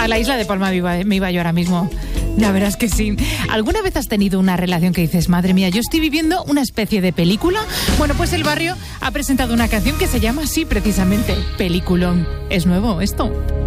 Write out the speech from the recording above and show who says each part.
Speaker 1: A la isla de Palma me iba yo ahora mismo. La verdad es que sí. ¿Alguna vez has tenido una relación que dices, madre mía, yo estoy viviendo una especie de película? Bueno, pues El Barrio ha presentado una canción que se llama así precisamente, Peliculón. ¿Es nuevo esto?